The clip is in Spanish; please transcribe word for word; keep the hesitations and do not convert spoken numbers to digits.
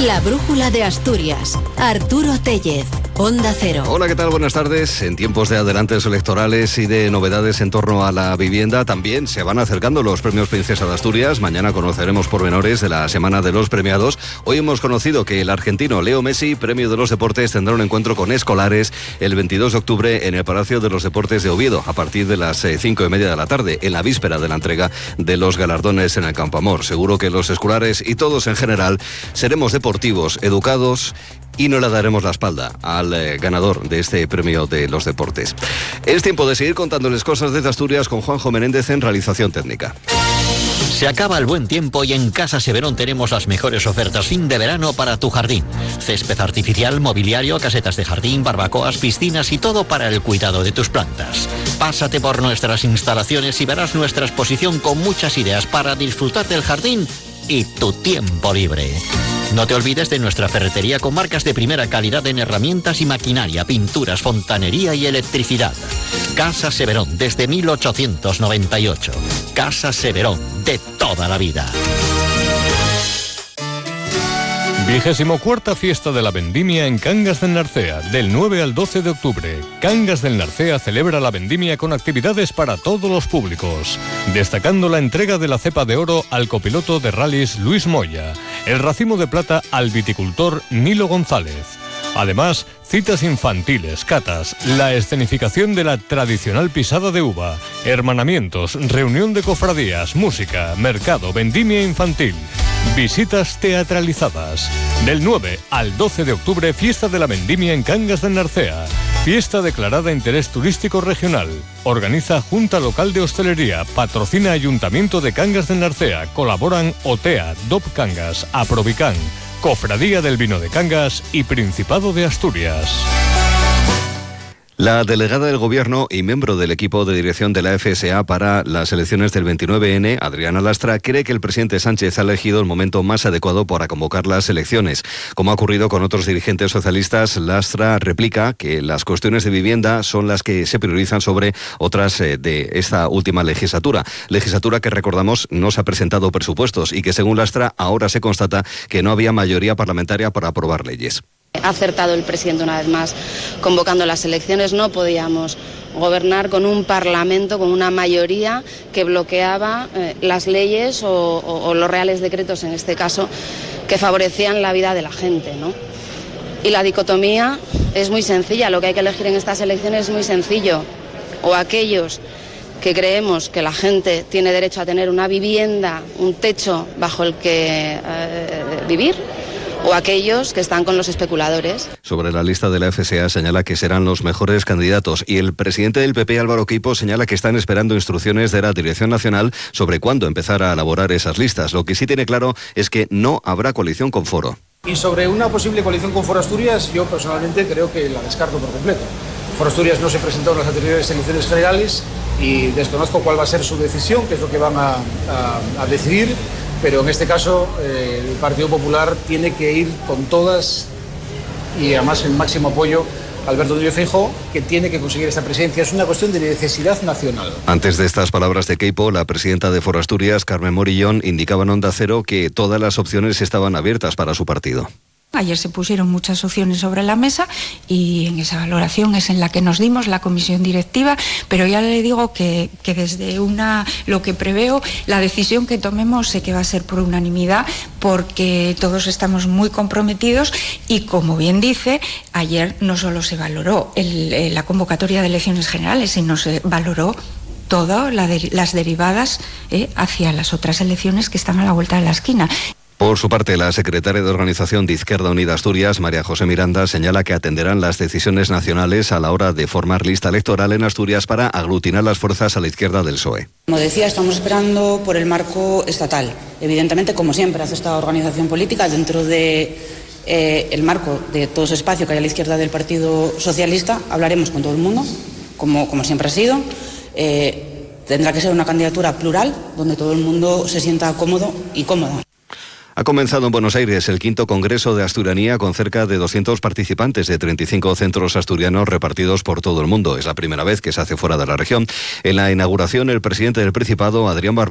La brújula de Asturias. Arturo Tellez, Onda Cero. Hola, ¿qué tal? Buenas tardes. En tiempos de adelantos electorales y de novedades en torno a la vivienda, también se van acercando los premios Princesa de Asturias. Mañana conoceremos pormenores de la semana de los premiados. Hoy hemos conocido que el argentino Leo Messi, premio de los deportes, tendrá un encuentro con escolares el veintidós de octubre en el Palacio de los Deportes de Oviedo, a partir de las cinco y media de la tarde, en la víspera de la entrega de los galardones en el Campo Amor. Seguro que los escolares y todos en general seremos deportivos, educados, y no le daremos la espalda al eh, ganador de este premio de los deportes. Es tiempo de seguir contándoles cosas desde Asturias con Juanjo Menéndez en realización técnica. Se acaba el buen tiempo y en Casa Severón tenemos las mejores ofertas fin de verano para tu jardín. Césped artificial, mobiliario, casetas de jardín, barbacoas, piscinas y todo para el cuidado de tus plantas. Pásate por nuestras instalaciones y verás nuestra exposición con muchas ideas para disfrutar del jardín y tu tiempo libre. No te olvides de nuestra ferretería con marcas de primera calidad en herramientas y maquinaria, pinturas, fontanería y electricidad. Casa Severón, desde mil ochocientos noventa y ocho. Casa Severón, de toda la vida. Vigésimo cuarta fiesta de la vendimia en Cangas del Narcea, del nueve al doce de octubre. Cangas del Narcea celebra la vendimia con actividades para todos los públicos, destacando la entrega de la cepa de oro al copiloto de rallies Luis Moya, el racimo de plata al viticultor Nilo González. Además, citas infantiles, catas, la escenificación de la tradicional pisada de uva, hermanamientos, reunión de cofradías, música, mercado, vendimia infantil, visitas teatralizadas. Del nueve al doce de octubre, fiesta de la vendimia en Cangas del Narcea. Fiesta declarada interés turístico regional. Organiza Junta Local de Hostelería. Patrocina Ayuntamiento de Cangas del Narcea. Colaboran OTEA, D O P Cangas, Aprovican, Cofradía del Vino de Cangas y Principado de Asturias. La delegada del Gobierno y miembro del equipo de dirección de la F S A para las elecciones del veintinueve ene, Adriana Lastra, cree que el presidente Sánchez ha elegido el momento más adecuado para convocar las elecciones. Como ha ocurrido con otros dirigentes socialistas, Lastra replica que las cuestiones de vivienda son las que se priorizan sobre otras eh, de esta última legislatura. Legislatura que, recordamos, no se ha presentado presupuestos y que, según Lastra, ahora se constata que no había mayoría parlamentaria para aprobar leyes. Ha acertado el presidente una vez más convocando las elecciones. No podíamos gobernar con un parlamento, con una mayoría que bloqueaba eh, las leyes o, o, o los reales decretos, en este caso, que favorecían la vida de la gente, ¿no? Y la dicotomía es muy sencilla. Lo que hay que elegir en estas elecciones es muy sencillo. O aquellos que creemos que la gente tiene derecho a tener una vivienda, un techo bajo el que eh, vivir, o aquellos que están con los especuladores. Sobre la lista de la F S A señala que serán los mejores candidatos y el presidente del P P, Álvaro Queipo, señala que están esperando instrucciones de la Dirección Nacional sobre cuándo empezar a elaborar esas listas. Lo que sí tiene claro es que no habrá coalición con Foro. Y sobre una posible coalición con Foro Asturias, yo personalmente creo que la descarto por completo. Foro Asturias no se presentó en las anteriores elecciones generales y desconozco cuál va a ser su decisión, qué es lo que van a, a, a decidir. Pero en este caso eh, el Partido Popular tiene que ir con todas y además el máximo apoyo a Alberto Núñez Feijóo, que tiene que conseguir esta presidencia. Es una cuestión de necesidad nacional. Antes de estas palabras de Queipo, la presidenta de Foro Asturias, Carmen Morillón, indicaba en Onda Cero que todas las opciones estaban abiertas para su partido. Ayer se pusieron muchas opciones sobre la mesa y en esa valoración es en la que nos dimos la comisión directiva, pero ya le digo que, que desde una lo que preveo, la decisión que tomemos sé que va a ser por unanimidad porque todos estamos muy comprometidos y, como bien dice, ayer no solo se valoró el, la convocatoria de elecciones generales, sino se valoró todas la de, las derivadas eh, hacia las otras elecciones que están a la vuelta de la esquina. Por su parte, la secretaria de Organización de Izquierda Unida Asturias, María José Miranda, señala que atenderán las decisiones nacionales a la hora de formar lista electoral en Asturias para aglutinar las fuerzas a la izquierda del P S O E. Como decía, estamos esperando por el marco estatal. Evidentemente, como siempre hace esta organización política, dentro de eh, el marco de todo ese espacio que hay a la izquierda del Partido Socialista, hablaremos con todo el mundo, como, como siempre ha sido. Eh, tendrá que ser una candidatura plural, donde todo el mundo se sienta cómodo y cómoda. Ha comenzado en Buenos Aires el quinto Congreso de Asturianía con cerca de doscientos participantes de treinta y cinco centros asturianos repartidos por todo el mundo. Es la primera vez que se hace fuera de la región. En la inauguración, el presidente del Principado, Adrián Barbón,